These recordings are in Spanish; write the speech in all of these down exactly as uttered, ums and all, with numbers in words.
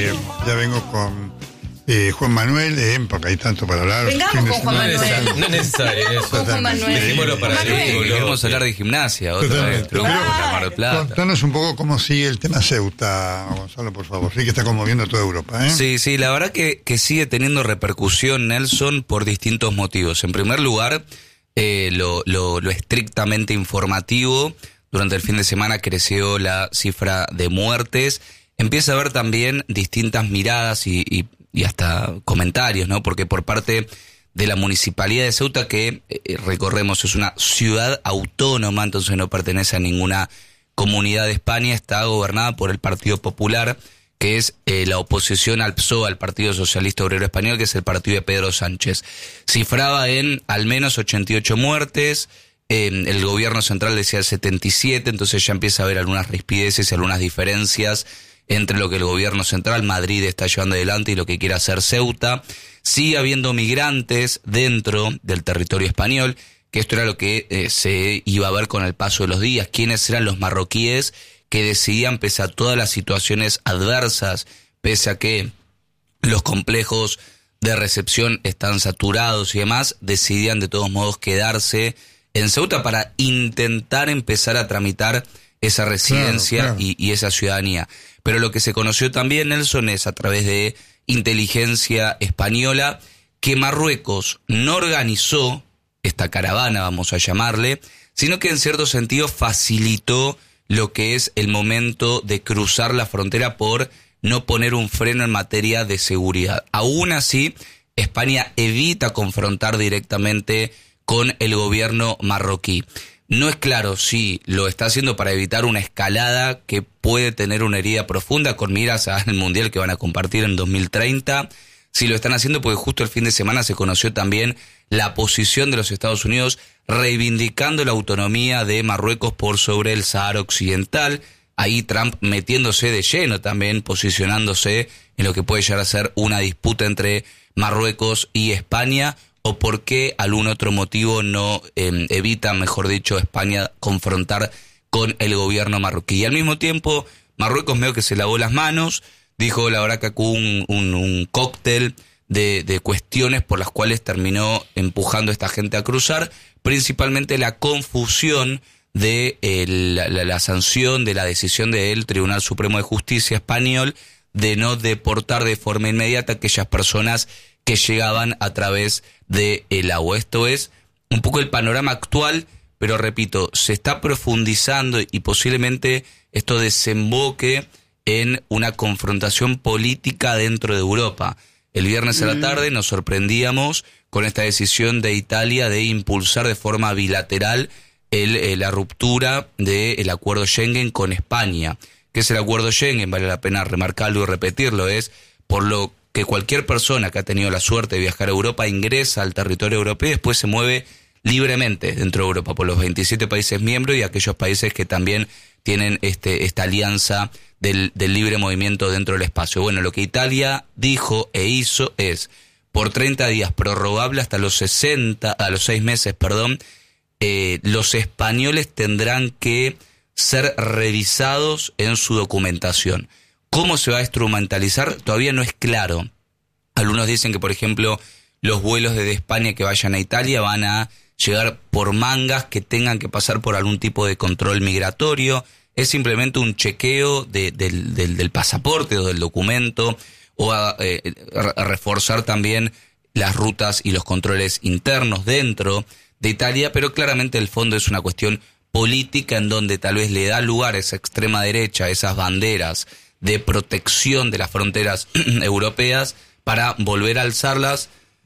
Eh, ya vengo con eh, Juan Manuel, eh, porque hay tanto para hablar. Vengamos con Juan Manuel. No es necesario eso. Con Juan Manuel. Dejémoslo para Manuel. Queremos hablar de gimnasia otra vez. Pero Ah. la Mar del Plata. Contanos un poco cómo sigue el tema Ceuta, Gonzalo, por favor. Sí que está conmoviendo a toda Europa, ¿eh? Sí, sí, la verdad que, que sigue teniendo repercusión, Nelson, por distintos motivos. En primer lugar, eh, lo, lo, lo estrictamente informativo. Durante el fin de semana creció la cifra de muertes. Empieza a haber también distintas miradas y, y, y hasta comentarios, ¿no? Porque por parte de la Municipalidad de Ceuta, que eh, recordemos es una ciudad autónoma, entonces no pertenece a ninguna comunidad de España, está gobernada por el Partido Popular, que es eh, la oposición al P S O E, al Partido Socialista Obrero Español, que es el partido de Pedro Sánchez. Cifraba en al menos ochenta y ocho muertes. Eh, el gobierno central decía setenta y siete, entonces ya empieza a haber algunas rispideces y algunas diferencias entre lo que el gobierno central, Madrid, está llevando adelante y lo que quiere hacer Ceuta. Sigue habiendo migrantes dentro del territorio español, que esto era lo que eh, se iba a ver con el paso de los días. ¿Quiénes eran los marroquíes que decidían, pese a todas las situaciones adversas, pese a que los complejos de recepción están saturados y demás, decidían de todos modos quedarse en Ceuta para intentar empezar a tramitar esa residencia Claro, claro. Y, y esa ciudadanía? Pero lo que se conoció también, Nelson, es a través de inteligencia española que Marruecos no organizó esta caravana, vamos a llamarle, sino que en cierto sentido facilitó lo que es el momento de cruzar la frontera por no poner un freno en materia de seguridad. Aún así, España evita confrontar directamente con el gobierno marroquí. No es claro si lo está haciendo para evitar una escalada que puede tener una herida profunda con miras al Mundial que van a compartir en dos mil treinta. Si lo están haciendo porque justo el fin de semana se conoció también la posición de los Estados Unidos reivindicando la autonomía de Marruecos por sobre el Sahara Occidental. Ahí Trump metiéndose de lleno también, posicionándose en lo que puede llegar a ser una disputa entre Marruecos y España. ¿O por qué algún otro motivo no eh, evita, mejor dicho, España confrontar con el gobierno marroquí? Y al mismo tiempo, Marruecos medio que se lavó las manos, dijo la verdad que hubo un, un, un cóctel de, de cuestiones por las cuales terminó empujando a esta gente a cruzar, principalmente la confusión de eh, la, la, la sanción de la decisión del Tribunal Supremo de Justicia español de no deportar de forma inmediata a aquellas personas que llegaban a través del agua. Esto es un poco el panorama actual, pero repito, se está profundizando y posiblemente esto desemboque en una confrontación política dentro de Europa. El viernes a la tarde nos sorprendíamos con esta decisión de Italia de impulsar de forma bilateral el, el, la ruptura del acuerdo Schengen con España. ¿Qué es el acuerdo Schengen? Vale la pena remarcarlo y repetirlo. Es por lo que cualquier persona que ha tenido la suerte de viajar a Europa ingresa al territorio europeo y después se mueve libremente dentro de Europa por los veintisiete países miembros y aquellos países que también tienen este esta alianza del, del libre movimiento dentro del espacio. Bueno, lo que Italia dijo e hizo es, por treinta días prorrogable hasta los sesenta, a los seis meses, perdón, eh, los españoles tendrán que ser revisados en su documentación. ¿Cómo se va a instrumentalizar? Todavía no es claro. Algunos dicen que, por ejemplo, los vuelos desde España que vayan a Italia van a llegar por mangas que tengan que pasar por algún tipo de control migratorio. Es simplemente un chequeo de, del, del, del pasaporte o del documento, o a, eh, a reforzar también las rutas y los controles internos dentro de Italia, pero claramente el fondo es una cuestión política en donde tal vez le da lugar a esa extrema derecha, a esas banderas de protección de las fronteras europeas para volver a alzarlas,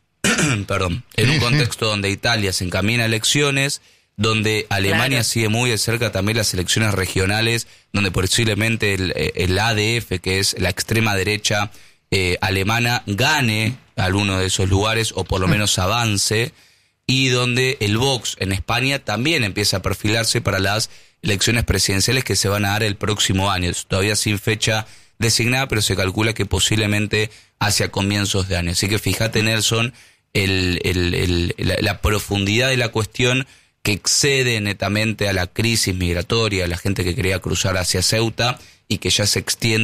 perdón, en un contexto donde Italia se encamina a elecciones, donde Alemania claro. sigue muy de cerca también las elecciones regionales, donde posiblemente el, el A D F, que es la extrema derecha eh, alemana, gane alguno de esos lugares o por lo menos avance, y donde el Vox en España también empieza a perfilarse para las elecciones presidenciales que se van a dar el próximo año, todavía sin fecha designada, pero se calcula que posiblemente hacia comienzos de año. Así que fíjate, Nelson, el, el, el, la, la profundidad de la cuestión que excede netamente a la crisis migratoria, a la gente que quería cruzar hacia Ceuta y que ya se extiende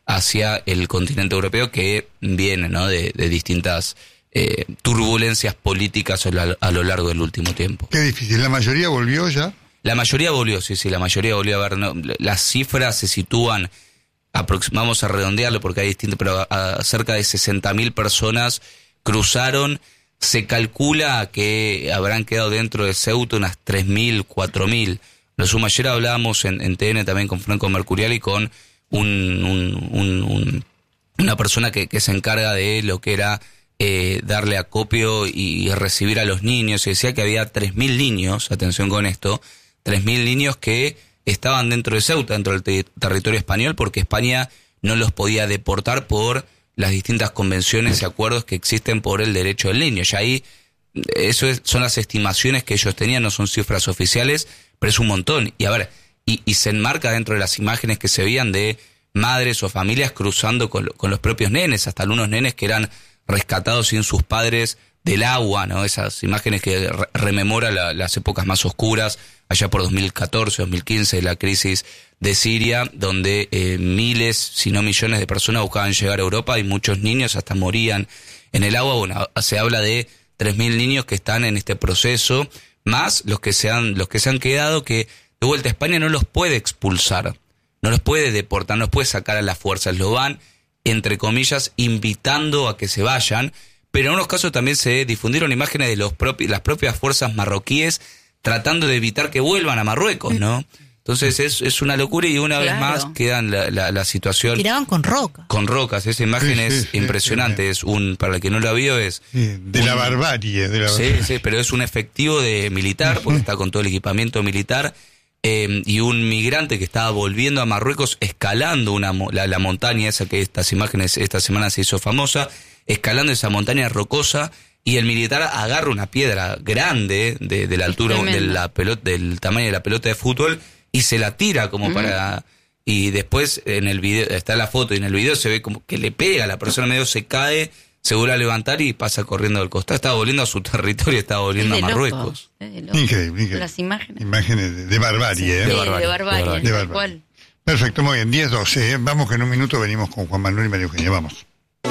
hacia el continente europeo que viene, ¿no?, de, de distintas eh, turbulencias políticas a lo, a lo largo del último tiempo. Qué difícil, ¿la mayoría volvió ya? La mayoría volvió, sí, sí, la mayoría volvió a ver, no, las cifras se sitúan, aproxim- vamos a redondearlo porque hay distintos, pero a, a cerca de sesenta mil personas cruzaron. Se calcula que habrán quedado dentro de Ceuta unas tres mil, cuatro mil. Lo sumo, ayer hablábamos en, en T N también con Franco Mercuriali, con un, un, un, un, una persona que, que se encarga de lo que era eh, darle acopio y, y recibir a los niños. Se decía que había tres mil niños, atención con esto, tres mil niños que estaban dentro de Ceuta, dentro del te- territorio español, porque España no los podía deportar por las distintas convenciones y acuerdos que existen por el derecho del niño. Ya ahí, eso es, son las estimaciones que ellos tenían, no son cifras oficiales, pero es un montón. Y a ver, y, y se enmarca dentro de las imágenes que se veían de madres o familias cruzando con, con los propios nenes, hasta algunos nenes que eran rescatados sin sus padres del agua, ¿no? Esas imágenes que re- rememora la, las épocas más oscuras, allá por dos mil catorce, dos mil quince, la crisis de Siria, donde eh, miles, si no millones de personas buscaban llegar a Europa y muchos niños hasta morían en el agua. Bueno, se habla de tres mil niños que están en este proceso, más los que se han, los que se han quedado, que de vuelta España no los puede expulsar, no los puede deportar, no los puede sacar a las fuerzas, lo van, entre comillas, invitando a que se vayan, pero en unos casos también se difundieron imágenes de los propi- las propias fuerzas marroquíes tratando de evitar que vuelvan a Marruecos, ¿no? Entonces es, es una locura y una Claro. vez más quedan la, la, la situación... Tiraban con roca. Con rocas, esa imagen Sí, es sí, sí, impresionante, sí, sí. es un, para el que no la vio es... Sí, de un- la barbarie. De la Sí, barbarie. sí, pero es un efectivo de militar, porque está con todo el equipamiento militar, eh, y un migrante que estaba volviendo a Marruecos, escalando una mo- la, la montaña esa que estas imágenes esta semana se hizo famosa, escalando esa montaña rocosa, y el militar agarra una piedra grande de, de la altura de tremendo. la pelota, del tamaño de la pelota de fútbol, y se la tira como Ujú. para... Y después en el video, está la foto, y en el video se ve como que le pega, la persona medio se cae, se vuelve a levantar y pasa corriendo del costado. Estaba volviendo a su territorio, estaba volviendo a Es de Marruecos. locos, es de locos. Increíble, increíble. Las imágenes. Imágenes de, de barbarie, Sí, ¿eh? De de barbarie, barbarie, de barbarie. De tal barbarie. cual. Perfecto, muy bien, diez doce, ¿eh? Vamos que en un minuto venimos con Juan Manuel y María Eugenia, vamos.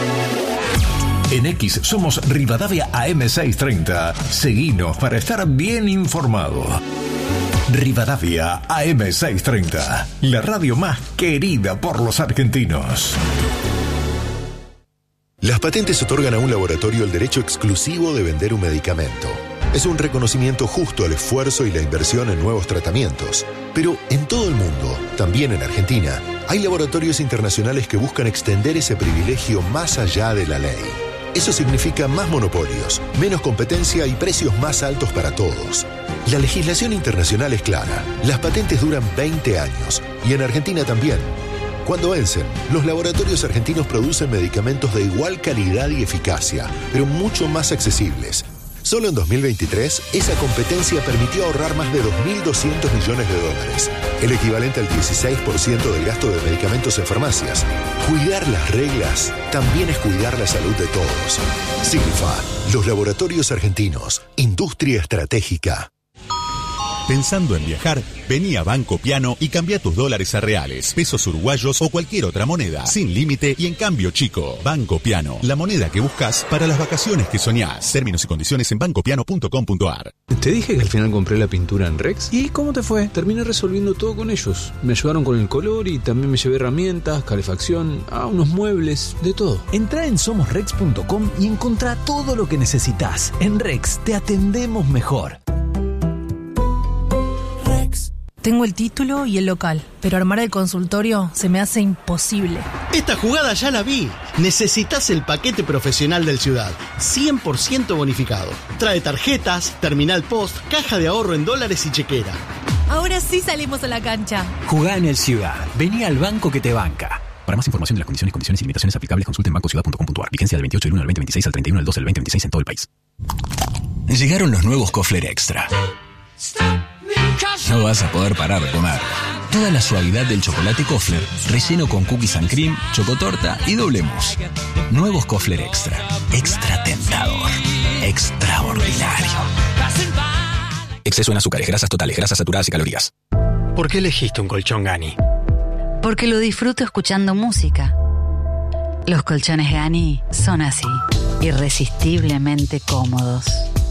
En X somos Rivadavia A M seiscientos treinta. Seguinos para estar bien informado. Rivadavia A M seiscientos treinta, la radio más querida por los argentinos. Las patentes otorgan a un laboratorio el derecho exclusivo de vender un medicamento. Es un reconocimiento justo al esfuerzo y la inversión en nuevos tratamientos. Pero en todo el mundo, también en Argentina, hay laboratorios internacionales que buscan extender ese privilegio más allá de la ley. Eso significa más monopolios, menos competencia y precios más altos para todos. La legislación internacional es clara. Las patentes duran veinte años y en Argentina también. Cuando vencen, los laboratorios argentinos producen medicamentos de igual calidad y eficacia, pero mucho más accesibles. Solo en dos mil veintitrés, esa competencia permitió ahorrar más de dos mil doscientos millones de dólares, el equivalente al dieciséis por ciento del gasto de medicamentos en farmacias. Cuidar las reglas también es cuidar la salud de todos. Sigfa, los laboratorios argentinos, industria estratégica. Pensando en viajar, vení a Banco Piano y cambia tus dólares a reales, pesos uruguayos o cualquier otra moneda, sin límite y en cambio chico. Banco Piano, la moneda que buscas para las vacaciones que soñás. Términos y condiciones en banco piano punto com punto a r. Te dije que al final compré la pintura en Rex. ¿Y cómo te fue? Terminé resolviendo todo con ellos. Me ayudaron con el color y también me llevé herramientas, calefacción, ah, unos muebles, de todo. Entrá en somos rex punto com y encontrá todo lo que necesitas. En Rex te atendemos mejor. Tengo el título y el local, pero armar el consultorio se me hace imposible. Esta jugada ya la vi. Necesitas el paquete profesional del Ciudad, cien por ciento bonificado. Trae tarjetas, terminal post, caja de ahorro en dólares y chequera. Ahora sí salimos a la cancha. Jugá en el Ciudad. Vení al banco que te banca. Para más información de las condiciones, condiciones y limitaciones aplicables, consulte en banco ciudad punto com punto a r. Vigencia del veintiocho del uno del veinte veintiséis al treinta y uno del doce del veinte veintiséis en todo el país. Llegaron los nuevos Kofler Extra. No vas a poder parar de comer. Toda la suavidad del chocolate Kofler, relleno con cookies and cream, chocotorta y doble mousse. Nuevos Kofler Extra. Extra tentador. Extraordinario. Exceso en azúcares, grasas totales, grasas saturadas y calorías. ¿Por qué elegiste un colchón Gani? Porque lo disfruto escuchando música. Los colchones Gani son así, irresistiblemente cómodos.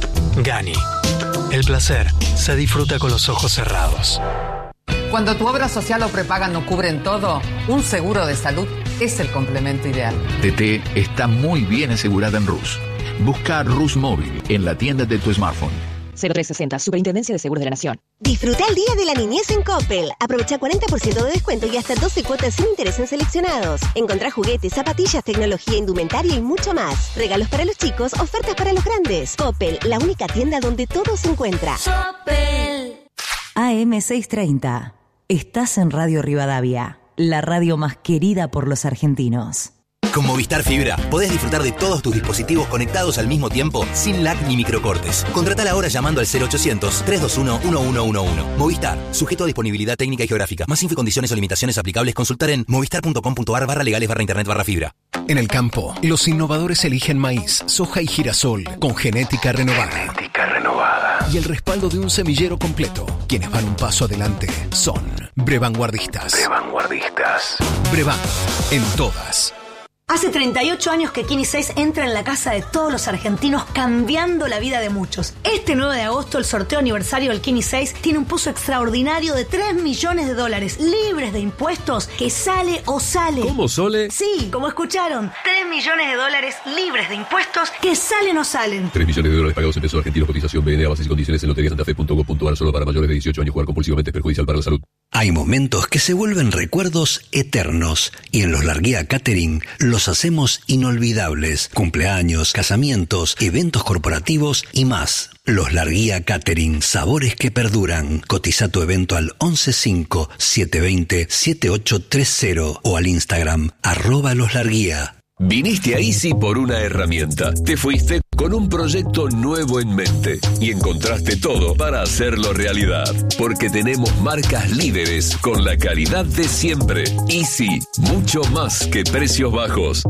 Gani. El placer se disfruta con los ojos cerrados. Cuando tu obra social o prepaga no cubren todo, un seguro de salud es el complemento ideal. T T está muy bien asegurada en Rus. Busca Rus Móvil en la tienda de tu smartphone. cero tres sesenta, Superintendencia de Seguros de la Nación. Disfruta el Día de la Niñez en Coppel. Aprovecha cuarenta por ciento de descuento y hasta doce cuotas sin interés en seleccionados. Encontrá juguetes, zapatillas, tecnología, indumentaria y mucho más. Regalos para los chicos, ofertas para los grandes. Coppel, la única tienda donde todo se encuentra. Coppel. A M seiscientos treinta. Estás en Radio Rivadavia, la radio más querida por los argentinos. Con Movistar Fibra podés disfrutar de todos tus dispositivos conectados al mismo tiempo sin lag ni microcortes. Contratala ahora llamando al cero ochocientos, trescientos veintiuno, uno uno uno uno. Movistar, sujeto a disponibilidad técnica y geográfica. Más info y condiciones o limitaciones aplicables consultar en movistar.com.ar barra legales barra internet barra fibra. En el campo, los innovadores eligen maíz, soja y girasol con genética renovada. Genética renovada. Y el respaldo de un semillero completo. Quienes van un paso adelante son Brevanguardistas. Brevanguardistas. Brevan, en todas. Hace treinta y ocho años que Kini seis entra en la casa de todos los argentinos, cambiando la vida de muchos. Este nueve de agosto, el sorteo aniversario del Kini seis tiene un pozo extraordinario de tres millones de dólares, libres de impuestos, que sale o sale. ¿Cómo, Sole? Sí, como escucharon, tres millones de dólares libres de impuestos, que salen o salen. tres millones de dólares pagados en pesos argentinos, cotización B N A, bases y condiciones en lotería santa fe punto com punto ar, solo para mayores de dieciocho años. Jugar compulsivamente es perjudicial para la salud. Hay momentos que se vuelven recuerdos eternos y en los Larguía Catering los hacemos inolvidables. Cumpleaños, casamientos, eventos corporativos y más. Los Larguía Catering, sabores que perduran. Cotiza tu evento al once cinco, siete veinte, siete ocho treinta o al Instagram arroba los Larguía. Viniste a Easy por una herramienta. Te fuiste con un proyecto nuevo en mente y encontraste todo para hacerlo realidad. Porque tenemos marcas líderes con la calidad de siempre. Easy, mucho más que precios bajos.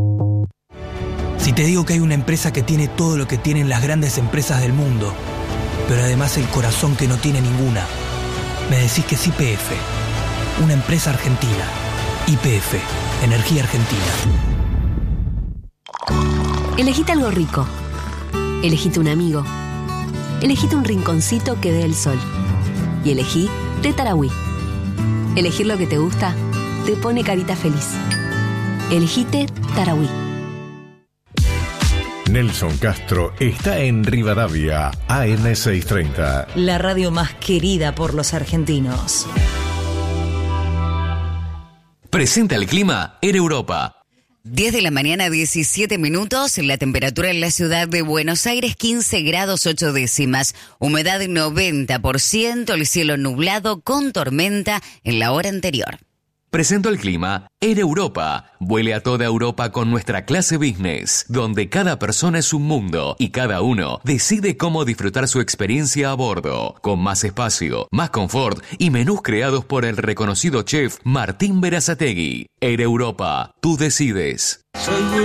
Si te digo que hay una empresa que tiene todo lo que tienen las grandes empresas del mundo, pero además el corazón que no tiene ninguna, me decís que es Y P F, una empresa argentina. Y P F, Energía Argentina. Elegite algo rico. Elegite un amigo. Elegite un rinconcito que dé el sol. Y elegí Té Tarahui. Elegir lo que te gusta te pone carita feliz. Elegite Tarahui. Nelson Castro está en Rivadavia, A M seiscientos treinta. La radio más querida por los argentinos. Presenta el clima en Europa. diez de la mañana, diecisiete minutos, la temperatura en la ciudad de Buenos Aires, quince grados ocho décimas, humedad noventa por ciento, el cielo nublado con tormenta en la hora anterior. Presento el clima en Europa. Vuele a toda Europa con nuestra clase business, donde cada persona es un mundo y cada uno decide cómo disfrutar su experiencia a bordo, con más espacio, más confort y menús creados por el reconocido chef Martín Berazategui. En Europa, tú decides. Soy